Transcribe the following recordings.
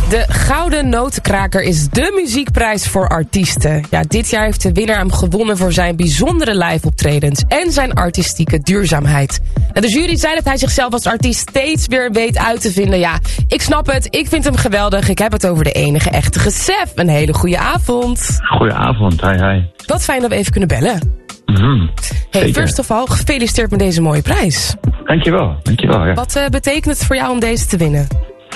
De Gouden Notenkraker is dé muziekprijs voor artiesten. Ja, dit jaar heeft de winnaar hem gewonnen voor zijn bijzondere live-optredens en zijn artistieke duurzaamheid. En de jury zei dat hij zichzelf als artiest steeds weer weet uit te vinden. Ja, ik snap het, ik vind hem geweldig. Ik heb het over de enige echte Sef. Een hele goede avond. Goedenavond, hi. Wat fijn dat we even kunnen bellen. Hey, first of all, gefeliciteerd met deze mooie prijs. Dankjewel. Ja. Wat betekent het voor jou om deze te winnen?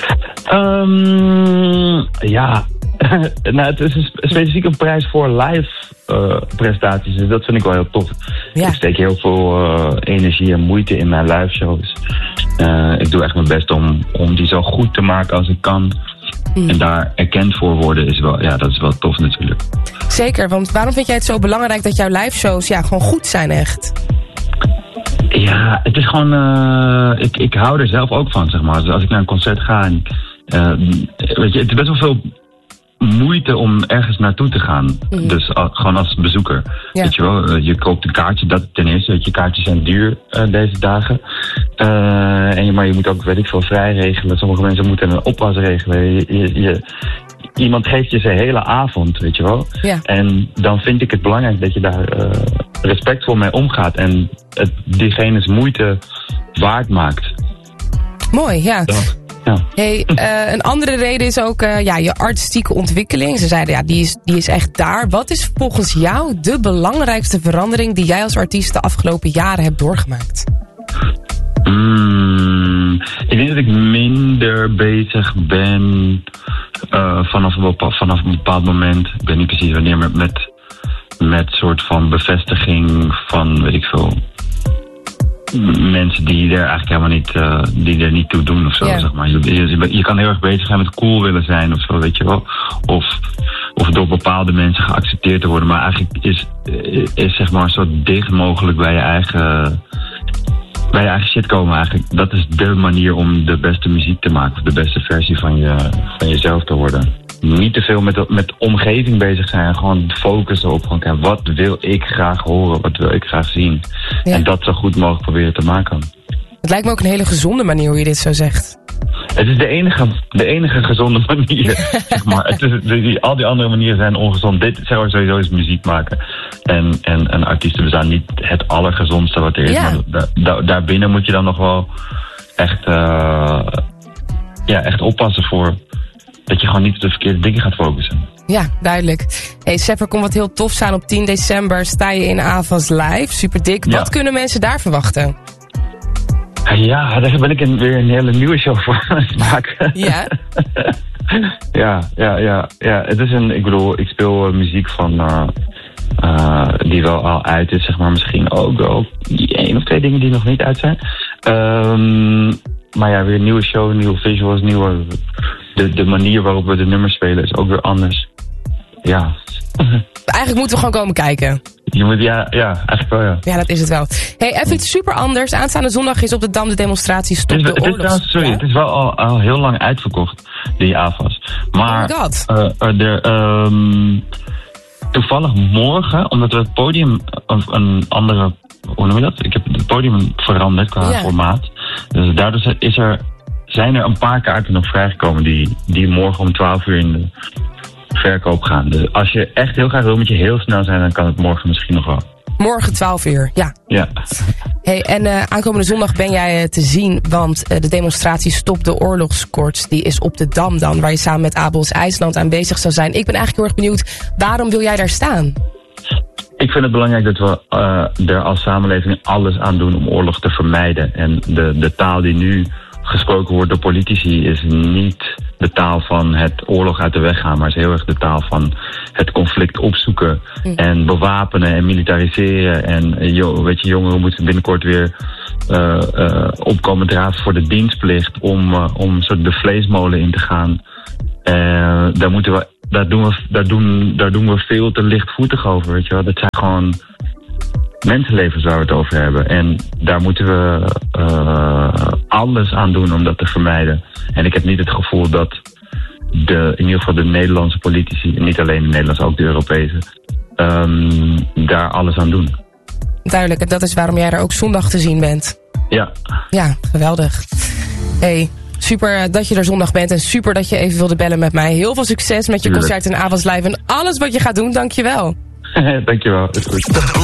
Nou, het is specifiek een prijs voor live prestaties. Dus dat vind ik wel heel tof. Ja. Ik steek heel veel energie en moeite in mijn live shows. Ik doe echt mijn best om die zo goed te maken als ik kan. En daar erkend voor worden is wel, dat is wel tof natuurlijk. Zeker, want waarom vind jij het zo belangrijk dat jouw live shows gewoon goed zijn echt? Ja, het is gewoon... Ik hou er zelf ook van, zeg maar. Dus als ik naar een concert ga en... weet je, het is best wel veel moeite om ergens naartoe te gaan. Dus gewoon als bezoeker. Ja. Weet je wel, je koopt een kaartje, dat ten eerste. Weet je, kaartjes zijn duur deze dagen. Maar je moet ook, weet ik veel, vrij regelen. Sommige mensen moeten een oppas regelen. Iemand geeft je zijn hele avond, weet je wel. Ja. En dan vind ik het belangrijk dat je daar respectvol mee omgaat. En diegene's moeite waard maakt. Mooi, ja. Ja. Hey, een andere reden is ook je artistieke ontwikkeling. Ze zeiden, die is echt daar. Wat is volgens jou de belangrijkste verandering die jij als artiest de afgelopen jaren hebt doorgemaakt? Ik denk dat ik minder bezig ben vanaf een bepaald moment. Ik weet niet precies wanneer, met soort van bevestiging van, weet ik veel, mensen die er eigenlijk helemaal niet, die er niet toe doen of zo, zeg maar. Je kan heel erg bezig zijn met cool willen zijn of zo, weet je wel. Of door bepaalde mensen geaccepteerd te worden. Maar eigenlijk is zeg maar zo dicht mogelijk bij je eigen shit komen eigenlijk. Dat is de manier om de beste muziek te maken. Of de beste versie van jezelf te worden. Niet te veel met omgeving bezig zijn. Gewoon focussen op gewoon, wat wil ik graag horen? Wat wil ik graag zien? Ja. En dat zo goed mogelijk proberen te maken. Het lijkt me ook een hele gezonde manier hoe je dit zo zegt. Het is de enige gezonde manier, zeg maar. Al die andere manieren zijn ongezond. Dit zeg maar sowieso is muziek maken. En artiesten bestaan niet het allergezondste wat er is. Ja. Maar daarbinnen moet je dan nog wel echt oppassen voor dat je gewoon niet op de verkeerde dingen gaat focussen. Ja, duidelijk. Hey Sef, er komt wat heel tofs aan. Op 10 december sta je in Avas Live. Super dik. Ja. Wat kunnen mensen daar verwachten? Ja, daar ben ik weer een hele nieuwe show voor aan het maken. Ja? Ja. Het is ik speel muziek van die wel al uit is, zeg maar. Misschien ook 1 of 2 dingen die nog niet uit zijn. Maar ja, weer een nieuwe show, nieuwe visuals, de manier waarop we de nummers spelen is ook weer anders. Ja. Eigenlijk moeten we gewoon komen kijken. Je moet, eigenlijk wel, ja. Ja, dat is het wel. Hey, even iets super anders. Aanstaande zondag is op de Dam de demonstratie Stop de Oorlog. Het is wel al heel lang uitverkocht, die AFAS. Maar oh my God. Toevallig morgen, omdat we het podium een andere... Hoe noem je dat? Ik heb het podium veranderd qua formaat. Dus daardoor zijn er een paar kaarten nog vrijgekomen die morgen om 12 uur in de verkoop gaan. Dus als je echt heel graag wil, moet je heel snel zijn, dan kan het morgen misschien nog wel. Morgen 12 uur, ja. Ja. Hey, en aankomende zondag ben jij te zien, want de demonstratie Stop de Oorlogskoorts, die is op de Dam dan, waar je samen met Abels IJsland aanwezig zou zijn. Ik ben eigenlijk heel erg benieuwd, waarom wil jij daar staan? Ik vind het belangrijk dat we er als samenleving alles aan doen om oorlog te vermijden. En de taal die nu gesproken wordt door politici is niet de taal van het oorlog uit de weg gaan, maar is heel erg de taal van het conflict opzoeken en bewapenen en militariseren. En weet je, jongeren moeten binnenkort weer opkomen draven voor de dienstplicht om soort de vleesmolen in te gaan. Daar doen we veel te lichtvoetig over, weet je wel. Dat zijn gewoon mensenlevens waar we het over hebben. En daar moeten we alles aan doen om dat te vermijden. En ik heb niet het gevoel dat in ieder geval de Nederlandse politici, en niet alleen de Nederlandse, ook de Europese, daar alles aan doen. Duidelijk, en dat is waarom jij er ook zondag te zien bent. Ja. Ja, geweldig. Hey, super dat je er zondag bent. En super dat je even wilde bellen met mij. Heel veel succes met je concert en avondslive en alles wat je gaat doen. Dankjewel. Dankjewel, is goed.